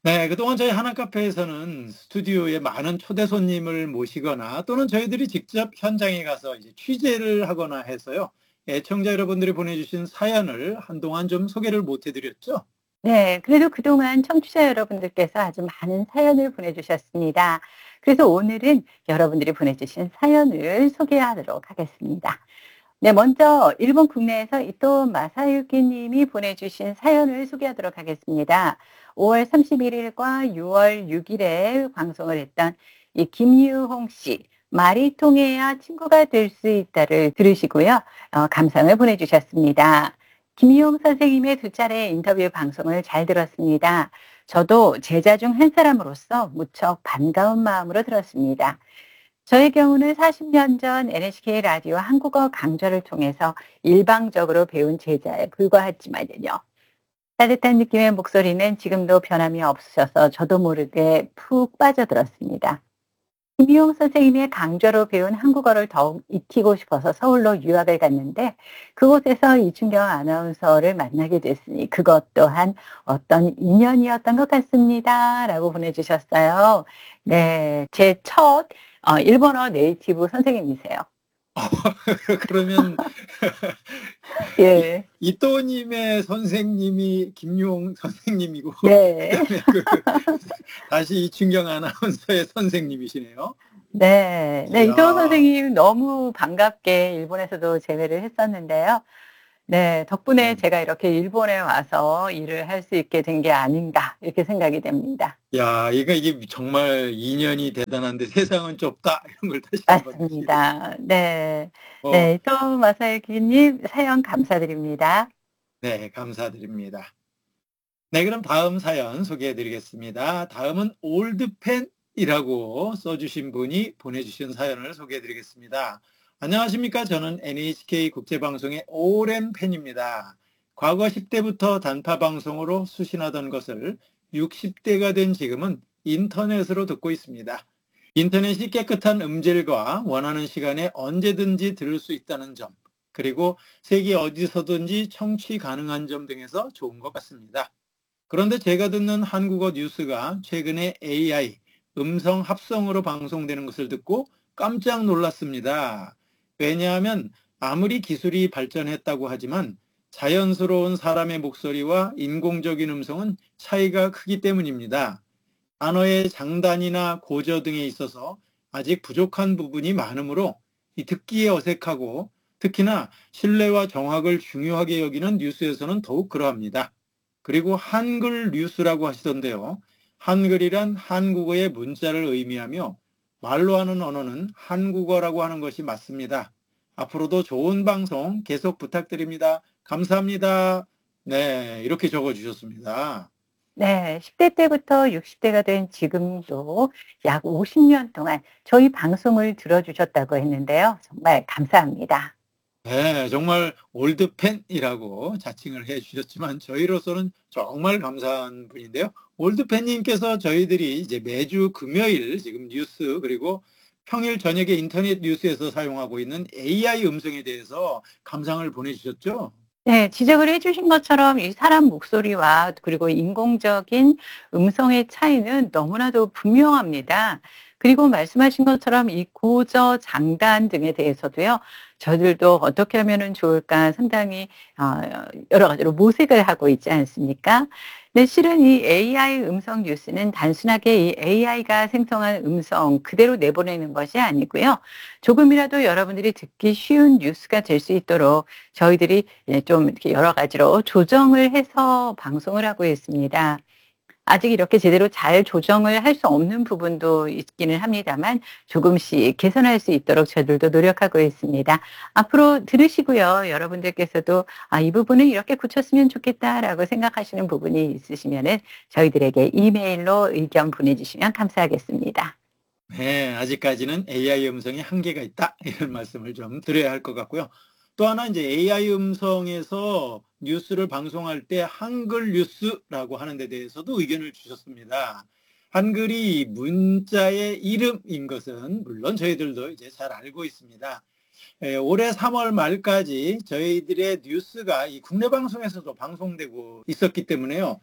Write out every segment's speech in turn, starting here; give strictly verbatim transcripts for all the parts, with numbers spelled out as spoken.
네, 그동안 저희 하나카페에서는 스튜디오에 많은 초대 손님을 모시거나 또는 저희들이 직접 현장에 가서 이제 취재를 하거나 해서요. 애청자 여러분들이 보내주신 사연을 한동안 좀 소개를 못 해드렸죠. 네. 그래도 그동안 청취자 여러분들께서 아주 많은 사연을 보내주셨습니다. 그래서 오늘은 여러분들이 보내주신 사연을 소개하도록 하겠습니다. 네. 먼저 일본 국내에서 이토 마사유키 님이 보내주신 사연을 소개하도록 하겠습니다. 오월 삼십일일과 유월 육일에 방송을 했던 이 김유홍 씨 "말이 통해야 친구가 될 수 있다"를 들으시고요. 어 감상을 보내주셨습니다. 김유홍 선생님의 두 차례 인터뷰 방송을 잘 들었습니다. 저도 제자 중 한 사람으로서 무척 반가운 마음으로 들었습니다. 저의 경우는 사십 년 전 엔에이치케이 라디오 한국어 강좌를 통해서 일방적으로 배운 제자에 불과하지만요. 따뜻한 느낌의 목소리는 지금도 변함이 없으셔서 저도 모르게 푹 빠져들었습니다. 김희용 선생님의 강좌로 배운 한국어를 더욱 익히고 싶어서 서울로 유학을 갔는데 그곳에서 이춘경 아나운서를 만나게 됐으니 그것 또한 어떤 인연이었던 것 같습니다. 라고 보내주셨어요. 네. 제 첫 어 일본어 네이티브 선생님이세요. 그러면 이, 예. 이또님의 선생님이 김용 선생님이고, 네. 그다음에 그 다시 이춘경 아나운서의 선생님이시네요. 네. 네. 이도호 이야, 선생님 너무 반갑게 일본에서도 재회를 했었는데요. 네. 덕분에 네. 제가 이렇게 일본에 와서 일을 할 수 있게 된 게 아닌가 이렇게 생각이 됩니다. 야, 이거 이게 정말 인연이 대단한데 세상은 좁다 이런 걸 다시 한번 느끼게 됩니다. 맞습니다. 네. 어, 네. 이토 마사유키 님 사연 감사드립니다. 네, 감사드립니다. 네, 그럼 다음 사연 소개해 드리겠습니다. 다음은 올드팬이라고 써주신 분이 보내주신 사연을 소개해 드리겠습니다. 안녕하십니까. 저는 엔에이치케이 국제방송의 오랜 팬입니다. 과거 십 대부터 단파방송으로 수신하던 것을 육십 대가 된 지금은 인터넷으로 듣고 있습니다. 인터넷이 깨끗한 음질과 원하는 시간에 언제든지 들을 수 있다는 점, 그리고 세계 어디서든지 청취 가능한 점 등에서 좋은 것 같습니다. 그런데 제가 듣는 한국어 뉴스가 최근에 에이아이, 음성 합성으로 방송되는 것을 듣고 깜짝 놀랐습니다. 왜냐하면 아무리 기술이 발전했다고 하지만 자연스러운 사람의 목소리와 인공적인 음성은 차이가 크기 때문입니다. 단어의 장단이나 고저 등에 있어서 아직 부족한 부분이 많으므로 이 듣기에 어색하고 특히나 신뢰와 정확을 중요하게 여기는 뉴스에서는 더욱 그러합니다. 그리고 한글 뉴스라고 하시던데요. 한글이란 한국어의 문자를 의미하며 말로 하는 언어는 한국어라고 하는 것이 맞습니다. 앞으로도 좋은 방송 계속 부탁드립니다. 감사합니다. 네, 이렇게 적어주셨습니다. 네. 십 대 때부터 육십 대가 된 지금도 약 오십 년 동안 저희 방송을 들어주셨다고 했는데요. 정말 감사합니다. 네, 정말 올드팬이라고 자칭을 해주셨지만 저희로서는 정말 감사한 분인데요. 올드팬님께서 저희들이 이제 매주 금요일 지금 뉴스 그리고 평일 저녁에 인터넷 뉴스에서 사용하고 있는 에이아이 음성에 대해서 감상을 보내주셨죠? 네. 지적을 해 주신 것처럼 이 사람 목소리와 그리고 인공적인 음성의 차이는 너무나도 분명합니다. 그리고 말씀하신 것처럼 이 고저, 장단 등에 대해서도요. 저들도 '어떻게 하면은 좋을까.' 상당히 어 여러 가지로 모색을 하고 있지 않습니까? 근데 실은 이 에이아이 음성 뉴스는 단순하게 이 에이아이가 생성한 음성 그대로 내보내는 것이 아니고요. 조금이라도 여러분들이 듣기 쉬운 뉴스가 될 수 있도록 저희들이 예 좀 이렇게 여러 가지로 조정을 해서 방송을 하고 있습니다. 아직 이렇게 제대로 잘 조정을 할 수 없는 부분도 있기는 합니다만 조금씩 개선할 수 있도록 저들도 노력하고 있습니다. 앞으로 들으시고요. 여러분들께서도 '아 이 부분은 이렇게 고쳤으면 좋겠다.'라고 생각하시는 부분이 있으시면은 저희들에게 이메일로 의견 보내주시면 감사하겠습니다. 네, 아직까지는 에이아이 음성에 한계가 있다 이런 말씀을 좀 드려야 할 것 같고요. 또 하나 이제 에이아이 음성에서 뉴스를 방송할 때 한글 뉴스라고 하는 데 대해서도 의견을 주셨습니다. 한글이 문자의 이름인 것은 물론 저희들도 이제 잘 알고 있습니다. 예, 올해 삼월 말까지 저희들의 뉴스가 이 국내 방송에서도 방송되고 있었기 때문에요.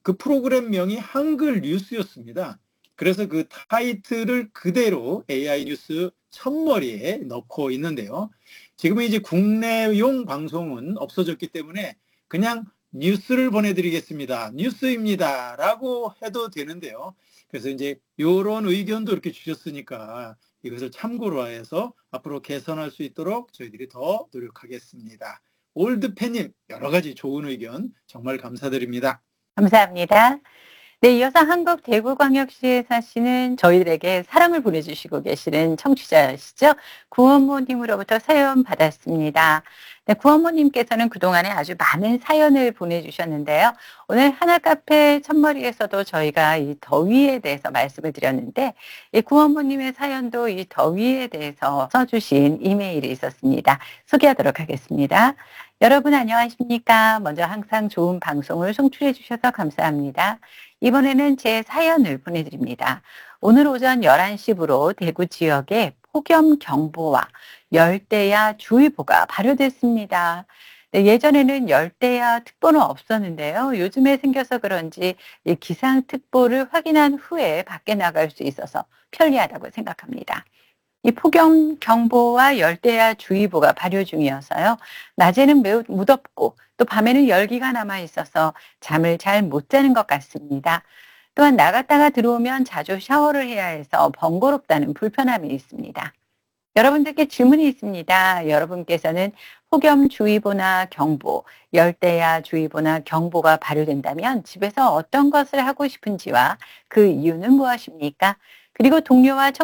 그 프로그램명이 한글 뉴스였습니다. 그래서 그 타이틀을 그대로 에이아이 뉴스 첫머리에 넣고 있는데요. 지금은 이제 국내용 방송은 없어졌기 때문에 그냥 뉴스를 보내드리겠습니다. 뉴스입니다. 라고 해도 되는데요. 그래서 이제 이런 의견도 이렇게 주셨으니까 이것을 참고로 해서 앞으로 개선할 수 있도록 저희들이 더 노력하겠습니다. 올드팬님, 여러 가지 좋은 의견 정말 감사드립니다. 감사합니다. 네, 이어서 한국 대구광역시에 사시는 저희들에게 사랑을 보내주시고 계시는 청취자시죠. 구원모님으로부터 사연 받았습니다. 네, 구원모님께서는 그동안에 아주 많은 사연을 보내주셨는데요. 오늘 하나카페 첫머리에서도 저희가 이 더위에 대해서 말씀을 드렸는데, 이 구원모님의 사연도 이 더위에 대해서 써주신 이메일이 있었습니다. 소개하도록 하겠습니다. 여러분 안녕하십니까? 먼저 항상 좋은 방송을 송출해 주셔서 감사합니다. 이번에는 제 사연을 보내드립니다. 오늘 오전 열한 시부로 대구 지역에 폭염경보와 열대야 주의보가 발효됐습니다. 네, 예전에는 열대야 특보는 없었는데요. 요즘에 생겨서 그런지 이 기상특보를 확인한 후에 밖에 나갈 수 있어서 편리하다고 생각합니다. 이 폭염경보와 열대야 주의보가 발효 중이어서요. 낮에는 매우 무덥고 또 밤에는 열기가 남아 있어서 잠을 잘 못 자는 것 같습니다. 또한 나갔다가 들어오면 자주 샤워를 해야 해서 번거롭다는 불편함이 있습니다. 여러분들께 질문이 있습니다. 여러분께서는 폭염주의보나 경보, 열대야 주의보나 경보가 발효된다면 집에서 어떤 것을 하고 싶은지와 그 이유는 무엇입니까? 그리고 동료와 청